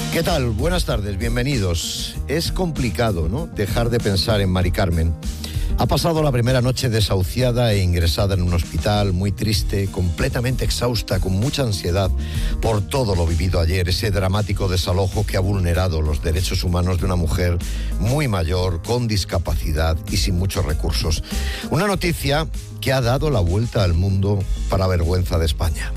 ¿Qué tal? Buenas tardes, bienvenidos. Es complicado, ¿no?, dejar de pensar en Mari Carmen. Ha pasado la primera noche desahuciada e ingresada en un hospital, muy triste, completamente exhausta, con mucha ansiedad por todo lo vivido ayer, ese dramático desalojo que ha vulnerado los derechos humanos de una mujer muy mayor, con discapacidad y sin muchos recursos. Una noticia que ha dado la vuelta al mundo para vergüenza de España.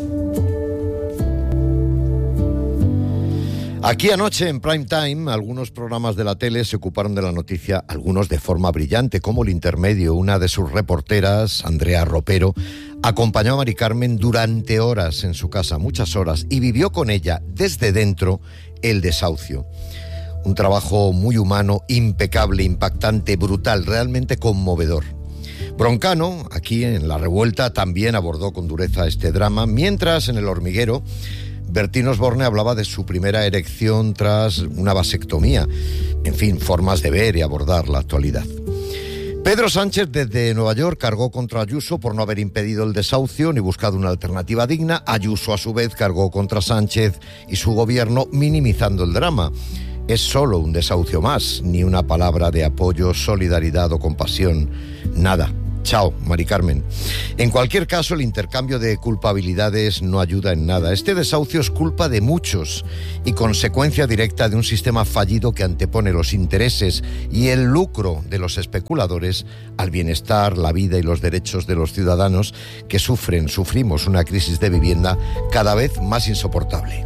Aquí anoche, en prime time, algunos programas de la tele se ocuparon de la noticia, algunos de forma brillante, como El Intermedio. Una de sus reporteras, Andrea Ropero, acompañó a Mari Carmen durante horas en su casa, muchas horas, y vivió con ella, desde dentro, el desahucio. Un trabajo muy humano, impecable, impactante, brutal, realmente conmovedor. Broncano, aquí en La Revuelta, también abordó con dureza este drama, mientras en El Hormiguero Bertín Osborne hablaba de su primera erección tras una vasectomía. En fin, formas de ver y abordar la actualidad. Pedro Sánchez, desde Nueva York, cargó contra Ayuso por no haber impedido el desahucio ni buscado una alternativa digna. Ayuso, a su vez, cargó contra Sánchez y su gobierno, minimizando el drama. Es solo un desahucio más, ni una palabra de apoyo, solidaridad o compasión. Nada. Chao, Mari Carmen. En cualquier caso, el intercambio de culpabilidades no ayuda en nada. Este desahucio es culpa de muchos y consecuencia directa de un sistema fallido que antepone los intereses y el lucro de los especuladores al bienestar, la vida y los derechos de los ciudadanos que sufrimos una crisis de vivienda cada vez más insoportable.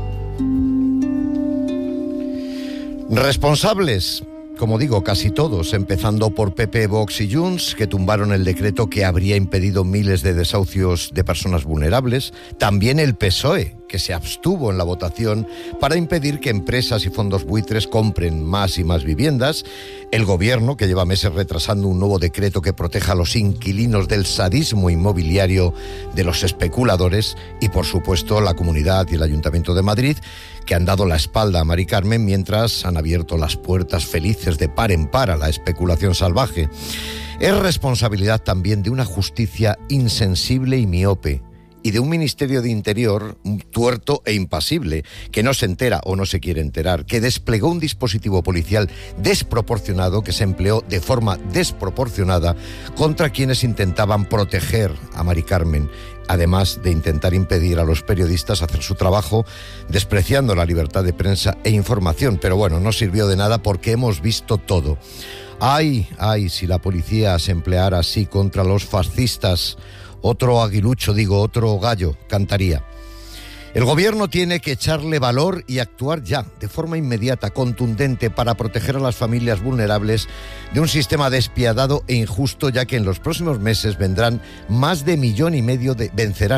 Responsables, como digo, casi todos, empezando por PP, Vox y Junts, que tumbaron el decreto que habría impedido miles de desahucios de personas vulnerables. También el PSOE, que se abstuvo en la votación para impedir que empresas y fondos buitres compren más y más viviendas. El gobierno, que lleva meses retrasando un nuevo decreto que proteja a los inquilinos del sadismo inmobiliario de los especuladores. Y, por supuesto, la Comunidad y el Ayuntamiento de Madrid, que han dado la espalda a Mari Carmen mientras han abierto las puertas felices de par en par a la especulación salvaje. Es responsabilidad también de una justicia insensible y miope, y de un Ministerio de Interior tuerto e impasible, que no se entera o no se quiere enterar, que desplegó un dispositivo policial desproporcionado, que se empleó de forma desproporcionada contra quienes intentaban proteger a Mari Carmen, además de intentar impedir a los periodistas hacer su trabajo, despreciando la libertad de prensa e información. Pero bueno, no sirvió de nada porque hemos visto todo. Ay, si la policía se empleara así contra los fascistas, otro aguilucho, otro gallo cantaría. El gobierno tiene que echarle valor y actuar ya, de forma inmediata, contundente, para proteger a las familias vulnerables de un sistema despiadado e injusto, ya que en los próximos meses vencerán más de millón y medio de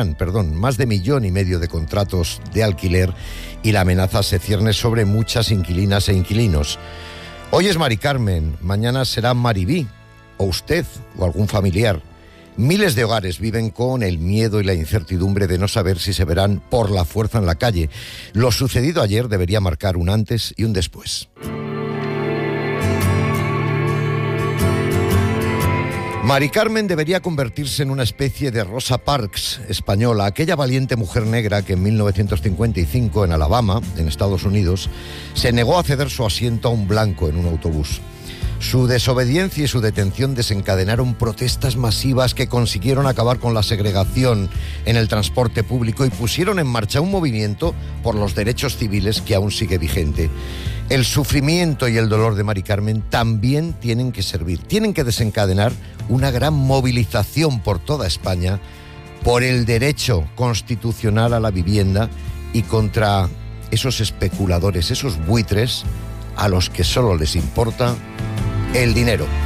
contratos de alquiler, y la amenaza se cierne sobre muchas inquilinas e inquilinos. Hoy es Mari Carmen, mañana será Maribí, o usted, o algún familiar. Miles de hogares viven con el miedo y la incertidumbre de no saber si se verán por la fuerza en la calle. Lo sucedido ayer debería marcar un antes y un después. Mari Carmen debería convertirse en una especie de Rosa Parks española, aquella valiente mujer negra que en 1955, en Alabama, en Estados Unidos, se negó a ceder su asiento a un blanco en un autobús. Su desobediencia y su detención desencadenaron protestas masivas que consiguieron acabar con la segregación en el transporte público y pusieron en marcha un movimiento por los derechos civiles que aún sigue vigente. El sufrimiento y el dolor de Mari Carmen también tienen que servir, tienen que desencadenar una gran movilización por toda España por el derecho constitucional a la vivienda y contra esos especuladores, esos buitres a los que solo les importa el dinero.